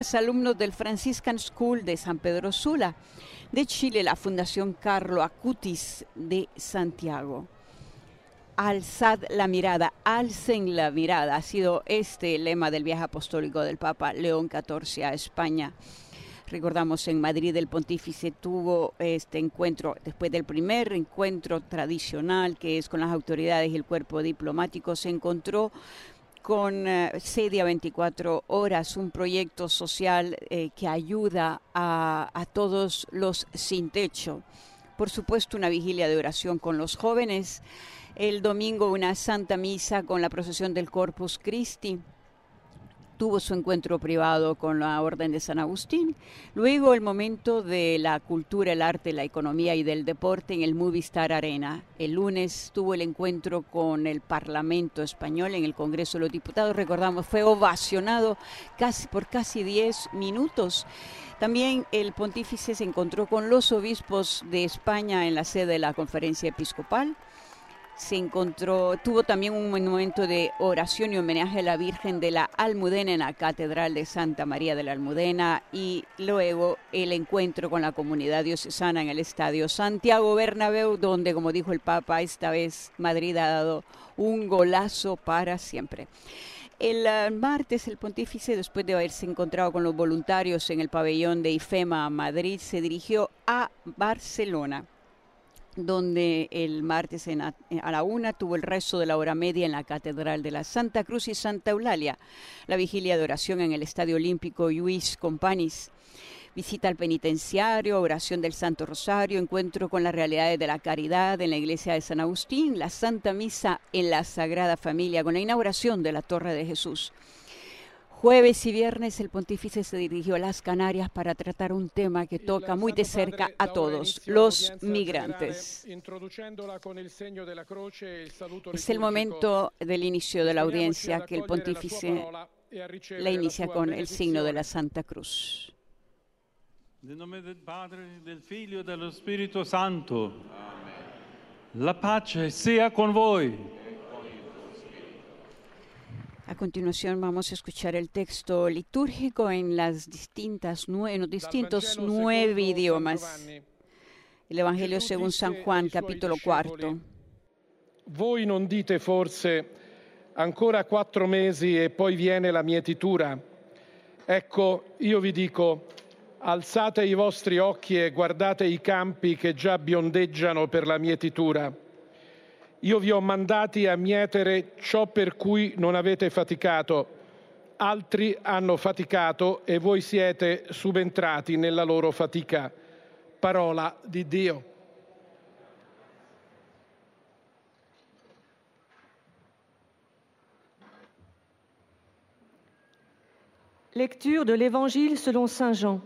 los alumnos del Franciscan School de San Pedro Sula. De Chile, la Fundación Carlo Acutis de Santiago. Alzad la mirada, alcen la mirada, ha sido este el lema del viaje apostólico del Papa León XIV a España. Recordamos, en Madrid el pontífice tuvo este encuentro, después del primer encuentro tradicional, que es con las autoridades y el cuerpo diplomático, se encontró con Sedia 24 Horas, un proyecto social que ayuda a todos los sin techo. Por supuesto, una vigilia de oración con los jóvenes. El domingo una santa misa con la procesión del Corpus Christi. Tuvo su encuentro privado con la Orden de San Agustín. Luego el momento de la cultura, el arte, la economía y del deporte en el Movistar Arena. El lunes tuvo el encuentro con el Parlamento español en el Congreso de los Diputados. Recordamos, fue ovacionado por casi 10 minutos. También el pontífice se encontró con los obispos de España en la sede de la Conferencia Episcopal. Tuvo también un momento de oración y homenaje a la Virgen de la Almudena en la Catedral de Santa María de la Almudena, y luego el encuentro con la comunidad diocesana en el Estadio Santiago Bernabéu, donde, como dijo el Papa, esta vez Madrid ha dado un golazo para siempre. El martes el pontífice, después de haberse encontrado con los voluntarios en el pabellón de IFEMA Madrid, se dirigió a Barcelona, donde el martes a la 1 tuvo el rezo de la hora media en la Catedral de la Santa Cruz y Santa Eulalia, la vigilia de oración en el Estadio Olímpico Lluís Companys, visita al penitenciario, oración del Santo Rosario, encuentro con las realidades de la caridad en la iglesia de San Agustín, la Santa Misa en la Sagrada Familia con la inauguración de la Torre de Jesús. Jueves y viernes el pontífice se dirigió a las Canarias para tratar un tema que toca muy de cerca a todos, los migrantes. Es el momento del inicio de la audiencia, que el pontífice la inicia con el signo de la Santa Cruz. Nel nome del Padre, del Figlio e dello Spirito Santo. La pace sia con voi. A continuación vamos a escuchar el texto litúrgico en los distintos 9 idiomas. El Evangelio según San Juan, capítulo 4. Voi non dite forse, ancora 4 mesi e poi viene la mietitura? Ecco, io vi dico, alzate i vostri occhi e guardate i campi che già biondeggiano per la mietitura. Io vi ho mandati a mietere ciò per cui non avete faticato. Altri hanno faticato e voi siete subentrati nella loro fatica. Parola di Dio. Lecture de l'Évangile selon Saint Jean.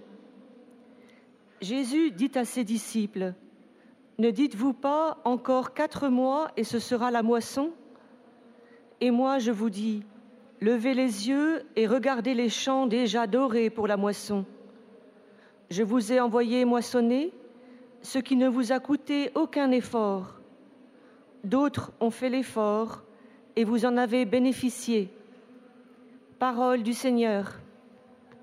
Jésus dit à ses disciples: ne dites-vous pas encore 4 mois et ce sera la moisson? Et moi je vous dis, levez les yeux et regardez les champs déjà dorés pour la moisson. Je vous ai envoyé moissonner ce qui ne vous a coûté aucun effort. D'autres ont fait l'effort et vous en avez bénéficié. Parole du Seigneur.